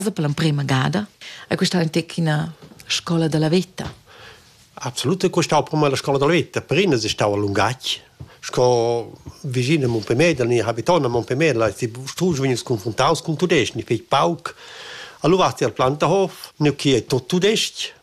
Per la prima gada, e questa è una scuola della vita. Absolut, questa è la scuola della vita. Prima si stava a Lungacci, sco vicino a Montpemedel, ni abitano a Montpemedel, si vengono confrontati con tudeschi, ni fai pauc. Allora vasti al Plantahof, ni che è tutto tudeschi.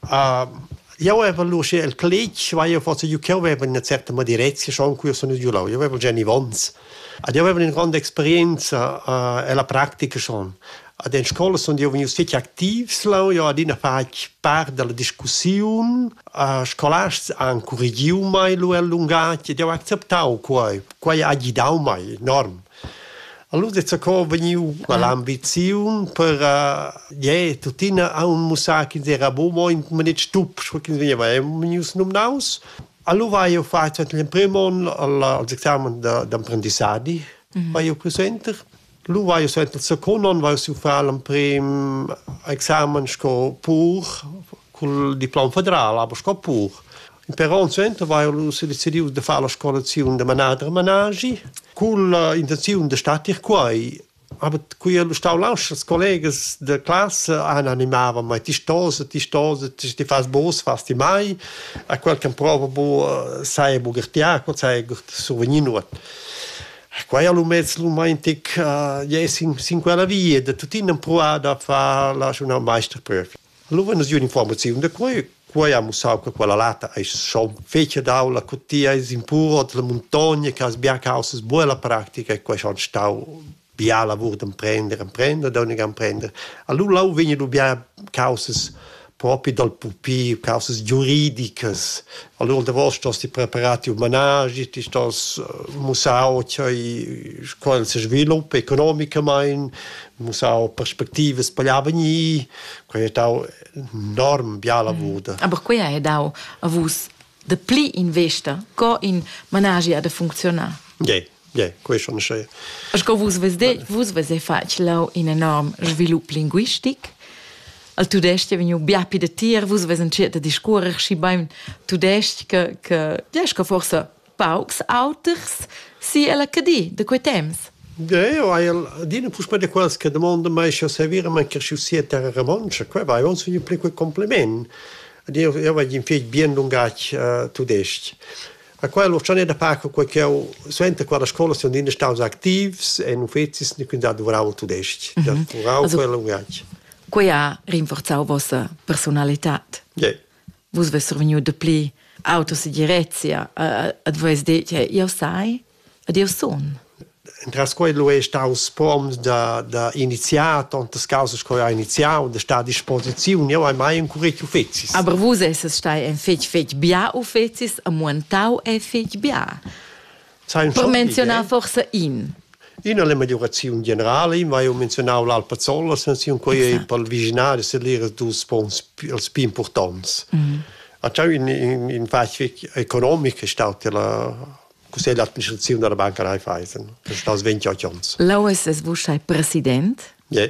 Io avevo luce il collegio, ma io forse io avevo una certa direzione in cui io sono giù là. Io avevo già Vons. Io avevo una grande esperienza e la pratica schon. Ad in scuola sono io venuto stati attivi, io adina fac parte della discussione, scolastici hanno corrigiato mai lo allungato, io ho accettato qua agitato mai, enorme. Allora se ho venuto l'ambizione per tutina a un museo che era buono, ma non stup, perché veniva venuto nominaus. Allora io ho fatto il primo anno all'esame d'apprendissaggio, io presente. Lui vai so il secondo anno vai su fare il primo esame pur col diploma federale, ma sco pur. In Peron cento vai si decidiu di fare la scolazione di managi con l'intenzione di stare qua. Aber qui lo stau laus, os colegas da classe animavam mai ti fas bos, fas ti mai, a quel che prova bo sai bo gertia, quel sai souvenir. Qua io lo mezzo mai tic in quella via da tutti in provada fa la una meisterprüfung. Allora nos informazione da qua abbiamo saputo che quella lata è schon fece d'aula cutia is in puro della montagna che sbia causa buona pratica e qua schon stau bia lavoro da prendere da non prendere. Allora là viene bia causa proprio dal pupi, cause giuridiche. Allora da volta sti preparati managi, ti stos musao qual si sviluppa economicamente, musao perspective spagliavani, quel tau enorm bia lavoro. Aber qui è dau avus de pli investa co in managi ad funzionar. Questo non c'è. Asco vus vese faccio in enorm svilup linguistic. Al tudest veniu biapi de tier, vus vesen certa discorrer schi beim tudest che desca forse paucs auters si alla cadi de quei temps. Io dina pus per de quels che demanda mai se servire man che si sia terra remoncha, qua vai ons veniu pli quei compliment. Io vai in fiet bien lungac tudest. A quello c'è ne da paco quel che sente qua la scuola sono in staus activs e non fezis ni quindi adoravo tudest. Da vorau quello lungac. Quei ha rinforzato vostra personalità. Vus vesser veniu de pli autosegurezia ad vos dit io sai ad io son. Tras quello è staus prom da iniziato, antes causas che ha iniziato, da sta a disposizione, io hai mai un curriculum fezis. Aber vus es stai en fech bia u fezis a montau e fech bia. Per menzionar forse in la maggiorazione generale, ma io menzionavo l'Alpazzolla, senza per il vigilare se l'era dus els più importanti. In fase economica è stata cos'è l'amministrazione della Banca Raiffeisen. È stato 28 anni. Laues es vus sei president?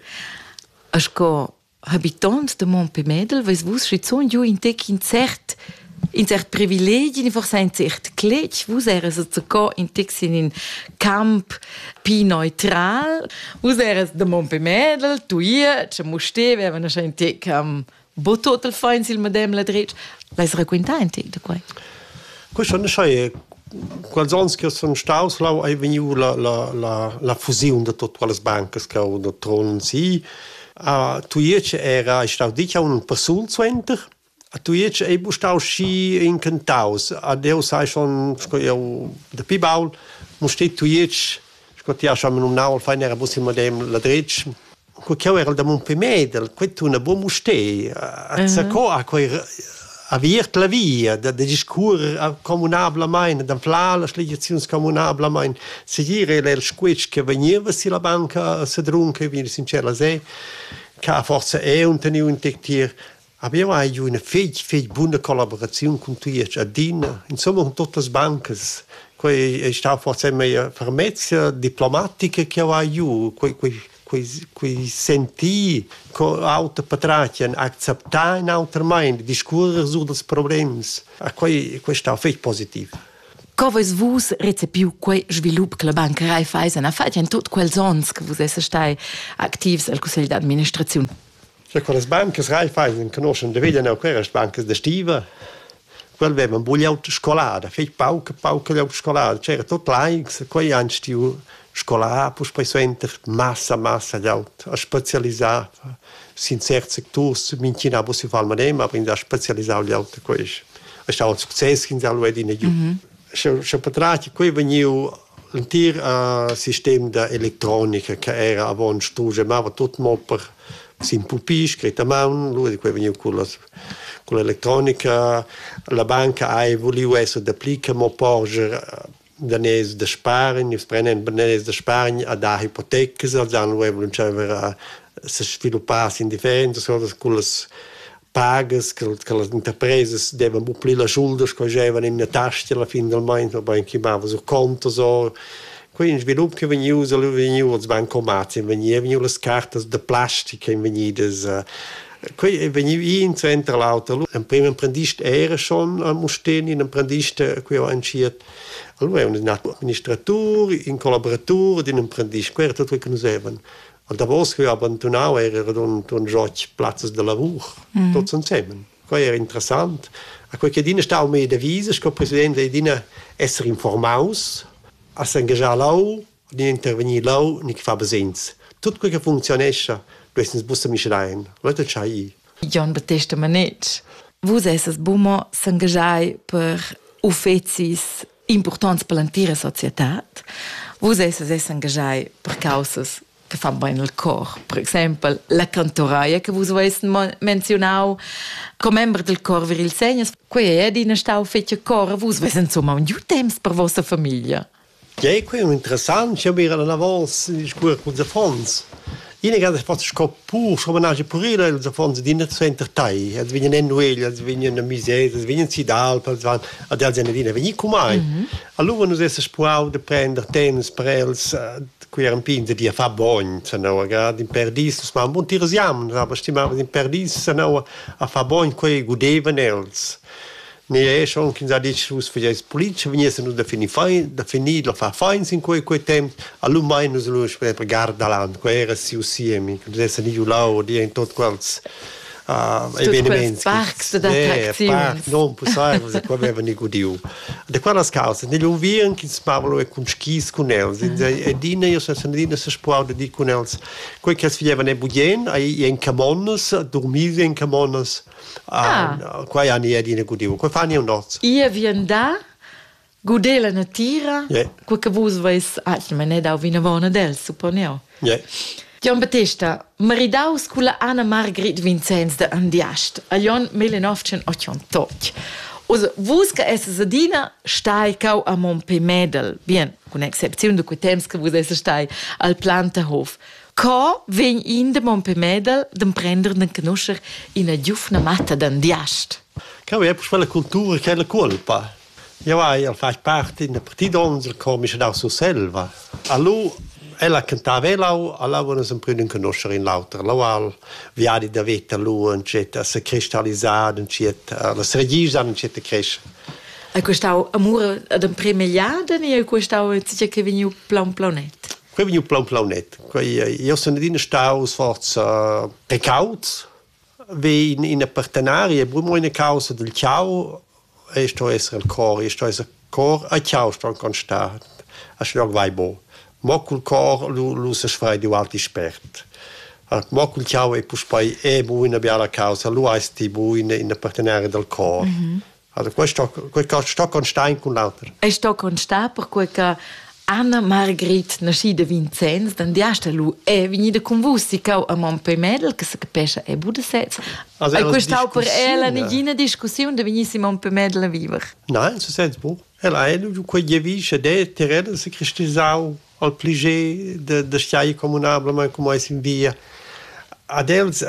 Asco habitant de Montpemedel, ves vus schizon giu in tec in cert privilegi, in forse in cert clec, vus eres in texin in camp pi neutral, vus eres de Montpemedel, tu ce muste, avevano in tec bo total fein sil madem la dretsch. Leis raquinta in tec de quai? Questo non c'è. Qualsons che sono staus lau è veniu la fusione di tutte le banche che ho trovato sì. Tu era stato dice un person center. Tu è stato sì incantaus. Adeu sai schon io da pibaul muste tu scotia schon un naul fein era bus il dem la dretsch. Che era da Montpemedel, questo una buona muste. A quei aviert la via da discurs comunablemente, da fla la legislazione comunablemente, seguire il squetch che veniva si la banca se drunca, vi sincera se, che forse è un teniu in tectir. Abbiamo anche una fej buona collaborazione con tu a Dina, insomma con tutte le banche. Quei è stato forse una permezza diplomatica che ho io, quei senti con autopatratien acceptar in alter mind discorrer su dels problems a quei sta fech positiv. Covais vus recepiu quei svilup che la banca Raiffeisen ha fatto in tutti quels ans che vus esse stai activs al Consiglio d'Administrazione? Cioè, con le banche Raiffeisen conoscono de veglia quelle banche de stiva. Quel aveva un bugliaut scolare, fece pauca liaut scolare, c'era tot laics, quei anni stiu scolare, poi suenter massa liaut, a specialisar, in certi sectors, minchina bo si fa al madem, ma quindi a specialisar liaut, quei è stato un successo in Zalue di Negiu. Se patrati, quei veniu l'intero sistema di elettronica che era avon stuge, ma tutto mo per sin pupi, scritta a mano, lui di quei veniu con l'elettronica, la banca ha voluto essere d'applica, ma porge danese de Spagna, prenen danese de Spagna a da ipotecas, als hanno voluto se svilupparsi in differenze cose con le pagas che le imprese devono buppli le schulden che avevano in una tasca alla fine del mese, ma poi chiamavano su conto, so. Qui in sviluppo che veniva als bancomati, venivano le carte di plastica, venivano qui veniva in centro l'auto. Un primo apprendista era schon a Musteni, un apprendista qui ho anciet. Allora era un amministratore, un collaboratore, un apprendista, quello era tutto quello che noi avevamo. E da voce che ho abbandonato era un gioco Platz de lavoro, tutti insieme. Quello era interessante. A quel che dina stava meglio da visa, che il presidente dina essere informaus, a si engagare là, di intervenire là, di fare presenza. Tutto quello che funzionesce, questo busta mi schlein. Leute c'hai. John Battista Manetsch, vus esses bumo s'engagiai per ufficis importants per l'intera societat. Vus esses engagiai per causas che fan bene il cor. Per esempio, la cantoraia che vus avessero menzionau come membro del cor viril segnas. Qui è di una stau feccia cor, vus avessero insomma un giù temps per vostra famiglia. Ja, qui è interessant, c'è mir una voz di scur con de fons. Ine gade fatto scopur, scomanage purire de fons di net center tai. Es vegnan ennuel, es vegnan mises, es vegnan sidal, per van ad al genedine vegni cumai. Allora nus esse spuau de prender tennis prels qui eran pinte di a fa bogn, no, grad in perdis, ma un bon tiresiam, aber stimava in perdis, no, a fa bogn quei gudevan els. Ne è schon che da dice sus für das politische venisse nu definir la fa feins in quei tempo all'umai nu lo per gardaland quei era si usiemi che desse ni ulau di in tot quels evenementi parks d'attrazioni non possiamo cosa qua aveva ni gudiu de quella causa negli un vian che spavolo e con skis con els e dine io se dine se spau di con els quei che si aveva ne budien ai in camonas dormire in camonas quai anni è dine gudiu quei fanni un noz ia vien da gudela natira quel che vus vais ma ne da vina vona del supponeo John Battista, maridaus con la Anna Margrit Vincenz de Andiast, a John 1988. Also, vus che essa sadina stai cau a Montpemedel, bien, con excepzione di quei temps che vus essa stai al Planterhof. Co ven in de Montpemedel den prender den conoscer in a giufna matta d'Andiast? Cau è per la cultura che è la colpa. Io ho fatto parte in partito onzel comice da su selva. Allora, ella cantava allora non si prende conoscere in l'altro. Allora, viadi da vita lui, eccetera, si cristallizzava, eccetera, la sregisa, eccetera, cresce. E questo amore ad un premigliaden e questo che veniu planet? Qui veniu planet. Io sono di stau sforza pecauts, vi in appartenare, prima in causa del ciao, e sto essere il cor, a ciao sto constant, a schlog vai bo. Mo col cor lu se sfai di alti spert. Mo col ciao e poi è buona bella causa, lu esti buona in appartenere del cor. Allora questo sto constant con l'altro. E sto constant per quel che Anna Margrit nascida Vincenz, d'Andiast lu è venuta con voi a Montpemedel, che si capisce è Budesets. E questo per ella nessuna discussione di venisse a Montpemedel a vivere. No, in senso buono. Ella è quella vice de terreno si cristallizzava al pligé de sciai comunabile come è in via. Adels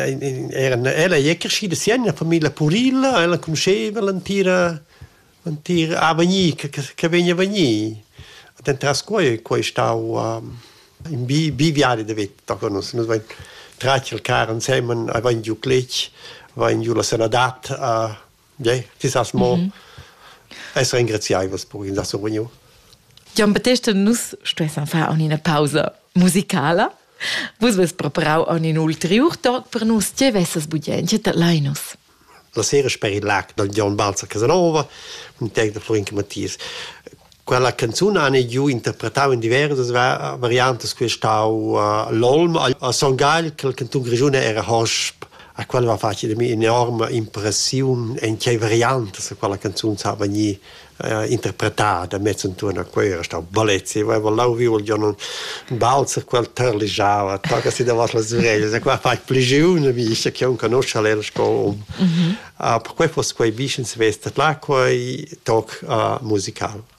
ella è cresciuta sia in famiglia Purilla, ella conosceva l'antira avagni che veniva avagni. Dentras quei stau in biviari de vita con nos vai traccia il car insieme a vai giù clec vai giù la senadat ti sas mo Es ringraziaivas per in sua reunione. Gian Battista, nus stessan fa una pausa musicala. Vus ves preparau un ulterior talk per nus. Che vessas bugenche te lainus? La sera sperillac del John Balzer Casanova, un tec de Florinca Mattias. Quella canzone hanno io interpretato in diverse varianti, quest'au l'olm, a Songal, che il cantone Grigione era hosp. A quella va facile un'enorme impressione in che variante se quella canzone sa venire interpretata, mezzo intorno a quella, stau bellezza, e lau viu il giorno un balzer quel terligiava, tocca si davanti le sorelle, se qua fa plegione, visto che non conosce l'era scuola. Per cui fosse quei biscens vesta là, quei talk musical.